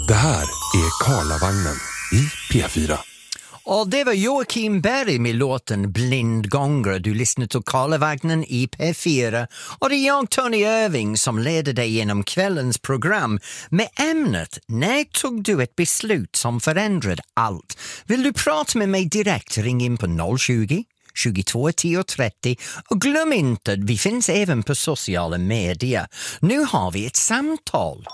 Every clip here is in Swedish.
Det här är Karlavagnen i P4. Och det var Joakim Berg med låten Blindgångare. Du lyssnar till Karlavagnen i P4. Och det är jag, Tony Irving, som leder dig genom kvällens program med ämnet När tog du ett beslut som förändrade allt? Vill du prata med mig direkt, ring in på 020 22 10 30 och glöm inte att vi finns även på sociala medier. Nu har vi ett samtal.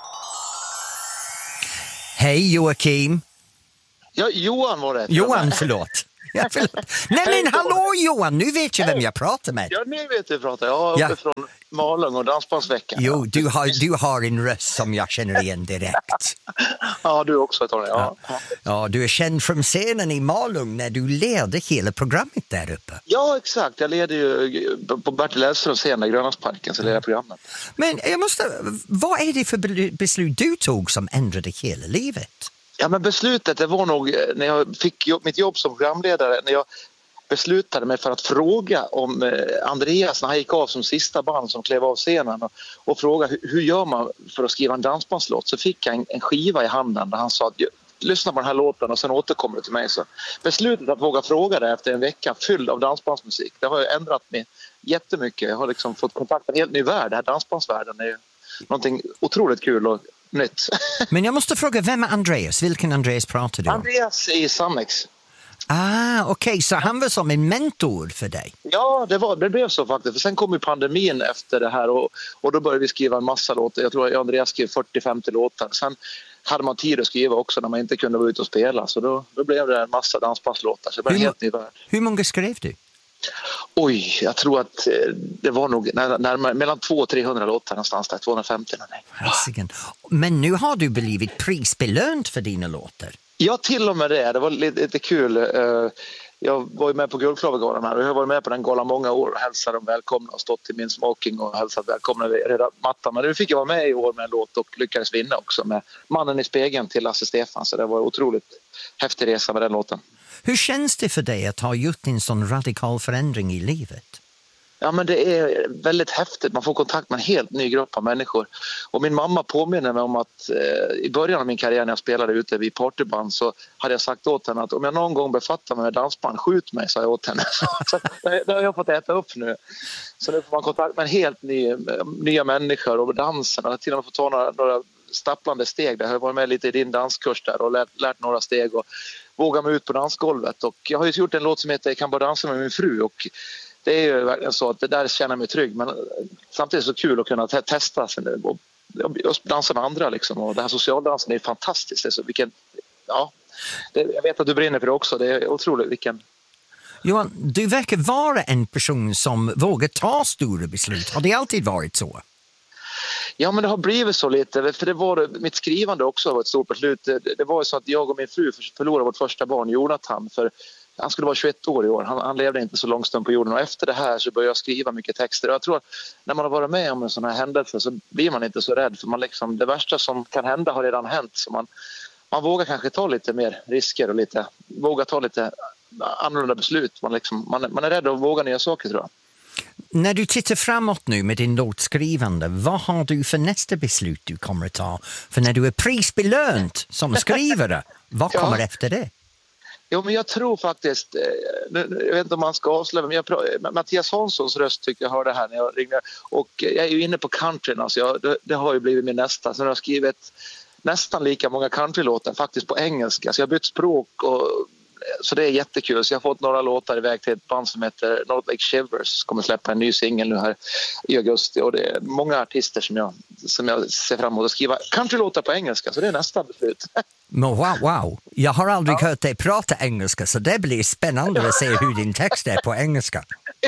Hej Joakim. Ja, Johan var det. Johan, förlåt. Ja, förlåt. Nej men hallå Johan, nu vet jag vem jag pratar med. Ja, nu vet du pratar. Jag är uppe från Malung och Dansbandsveckan. Jo, du har en röst som jag känner igen direkt. Ja, du också, Tony. Ja, du är känd från scenen i Malung när du ledde hela programmet där uppe. Ja, exakt. Jag leder ju på Bertil Elfströms scen i Grönlandsparken, så leder jag programmet. Men vad är det för beslut du tog som ändrade hela livet? Ja, men beslutet, det var nog när jag fick mitt jobb som programledare, när jag beslutade mig för att fråga om Andreas, när han gick av som sista band som klev av scenen, och fråga hur gör man för att skriva en dansbandslåt, så fick jag en skiva i handen där han sa att lyssna på den här låten och sen återkommer du till mig. Så beslutet att våga fråga det efter en vecka fylld av dansbandsmusik, det har ju ändrat mig jättemycket. Jag har liksom fått kontakt med en helt ny värld. Det här dansbandsvärlden är ju någonting otroligt kul och nytt. Men jag måste fråga, vem är Andreas? Vilken Andreas pratar du om? Andreas i Sannex. Okej, så han var som en mentor för dig? Ja, det blev så faktiskt. För sen kom ju pandemin efter det här och då började vi skriva en massa låtar. Jag tror att Andreas skrev 40-50 låtar. Sen hade man tid att skriva också när man inte kunde vara ute och spela. Så då blev det en massa dansbandslåtar. Så det var en helt ny värld. Hur många skrev du? Oj, jag tror att det var nog närmare, mellan 200 och 300 låtar någonstans där, 250. Men nu har du blivit prisbelönt för dina låtar. Ja, till och med det. Det var lite kul. Jag var ju med på Guldklavergalan här och jag har varit med på den galan många år och hälsat dem välkomna och stått i min smoking och hälsat välkomna redan mattan. Men nu fick jag vara med i år med en låt och lyckades vinna också med Mannen i spegeln till Lasse Stefan. Så det var en otroligt häftig resa med den låten. Hur känns det för dig att ha gjort en sån radikal förändring i livet? Ja, men det är väldigt häftigt. Man får kontakt med en helt ny grupp av människor. Och min mamma påminner mig om att i början av min karriär när jag spelade ute vid partyband så hade jag sagt åt henne att om jag någon gång befattar mig med dansband, skjut mig, sa jag åt henne. Så det har jag fått äta upp nu. Så nu får man kontakt med en helt nya människor och dansen. Och till och med få ta några stapplande steg. Jag har varit med lite i din danskurs där och lärt några steg och våga mig ut på dansgolvet. Och jag har ju gjort en låt som heter Jag kan bara dansa med min fru, och det är ju verkligen så att det där känner mig trygg, men samtidigt så kul att kunna testa och dansa med andra liksom. Och den här socialdansen är fantastiskt. Det är så, jag vet att du brinner för det också. Det är otroligt Johan, du verkar vara en person som vågar ta stora beslut. Har det alltid varit så? Ja, men det har blivit så lite, för det var mitt skrivande också var ett stort beslut. Det var ju så att jag och min fru förlorade vårt första barn, Jonathan, för han skulle vara 21 år i år. Han levde inte så lång stund på jorden, och efter det här så började jag skriva mycket texter. Och jag tror att när man har varit med om en sån här händelse så blir man inte så rädd, för man liksom, det värsta som kan hända har redan hänt. Så man vågar kanske ta lite mer risker och våga ta lite annorlunda beslut. Man är rädd att våga nya saker, tror jag. När du tittar framåt nu med din låtskrivande, vad har du för nästa beslut du kommer att ta? För när du är prisbelönt som skrivare, vad kommer efter det? Jo, men jag tror faktiskt, jag vet inte om man ska avslöja, men Mattias Hanssons röst tycker jag hörde här när jag ringde. Och jag är ju inne på countryn, alltså det har ju blivit min nästa. Så jag har skrivit nästan lika många countrylåtar faktiskt på engelska. Så jag har bytt språk, så det är jättekul. Så jag har fått några låtar iväg till ett band som heter North Lake Shivers. Kommer släppa en ny singel nu här i augusti. Och det är många artister som jag ser fram emot att skriva countrylåtar på engelska. Så det är nästa beslut. Men wow. Jag har aldrig hört dig prata engelska, så det blir spännande att se hur din text är på engelska.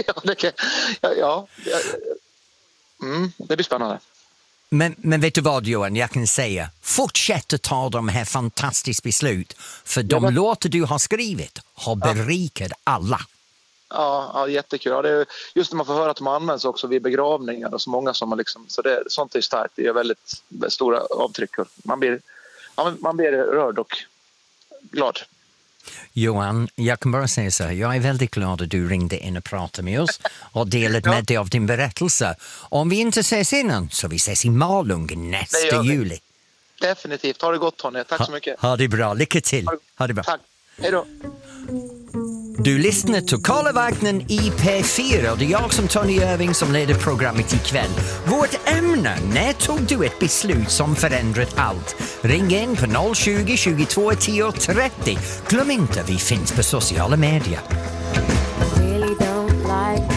Det blir spännande. Men vet du vad, Johan, jag kan säga, fortsätt att ta de här fantastiska beslut, för de låtar du har skrivit har berikat alla. Ja, jättekul. Ja, det är just när man får höra att de används också vid begravningar och så många som har sånt är starkt. Det är väldigt stora avtryck. Man blir rörd och glad. Johan, jag kan bara säga så här, jag är väldigt glad att du ringde in och pratade med oss och delade med dig av din berättelse. Om vi inte ses innan så vi ses i Malung nästa juli. Definitivt. Ha det gott, Tony. Tack så mycket. Ha det bra. Lycka till. Ha det bra. Tack. Hej då. Du lyssnar till Karlavagnen i P4 och det är jag som Tony Irving som leder programmet ikväll. Vårt ämne, när tog du ett beslut som förändrat allt? Ring in på 020 22 10 30. Glöm inte, vi finns på sociala medier. I really don't like